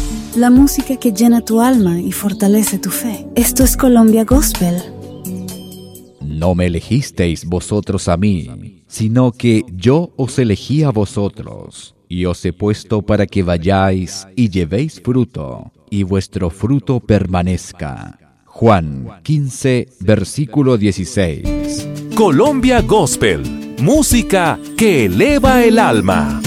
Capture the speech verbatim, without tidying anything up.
la música que llena tu alma y fortalece tu fe. Esto es Colombia Gospel. No me elegisteis vosotros a mí, sino que yo os elegí a vosotros, y os he puesto para que vayáis y llevéis fruto, y vuestro fruto permanezca. Juan quince, versículo dieciséis. Colombia Gospel, música que eleva el alma.